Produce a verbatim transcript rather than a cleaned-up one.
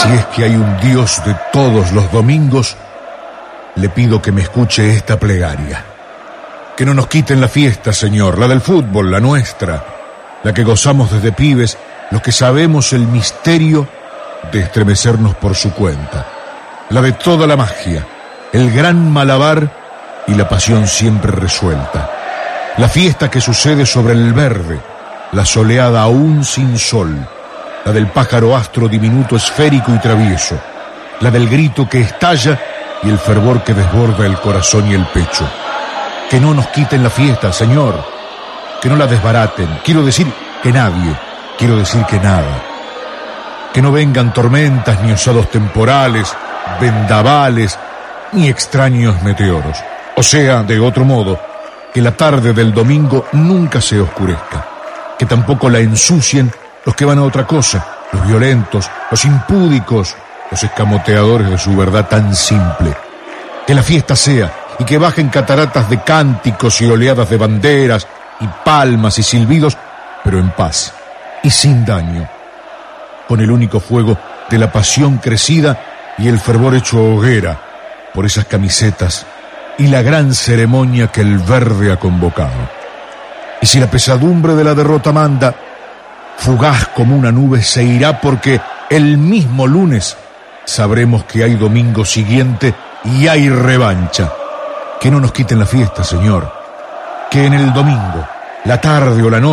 Si es que hay un Dios de todos los domingos, le pido que me escuche esta plegaria. Que no nos quiten la fiesta, Señor, la del fútbol, la nuestra, la que gozamos desde pibes, los que sabemos el misterio de estremecernos por su cuenta, la de toda la magia, el gran malabar y la pasión siempre resuelta, la fiesta que sucede sobre el verde, la soleada aún sin sol, la del pájaro astro diminuto, esférico y travieso, la del grito que estalla y el fervor que desborda el corazón y el pecho. Que no nos quiten la fiesta, Señor, que no la desbaraten, quiero decir que nadie, quiero decir que nada. Que no vengan tormentas, ni osados temporales, vendavales, ni extraños meteoros. O sea, de otro modo, que la tarde del domingo nunca se oscurezca. Que tampoco la ensucien los que van a otra cosa, los violentos, los impúdicos, los escamoteadores de su verdad tan simple. Que la fiesta sea, y que bajen cataratas de cánticos y oleadas de banderas, y palmas y silbidos, pero en paz y sin daño, con el único fuego de la pasión crecida y el fervor hecho hoguera por esas camisetas y la gran ceremonia que el verde ha convocado. Y si la pesadumbre de la derrota manda, fugaz como una nube se irá, porque el mismo lunes sabremos que hay domingo siguiente y hay revancha. Que no nos quiten la fiesta, Señor, que en el domingo, la tarde o la noche,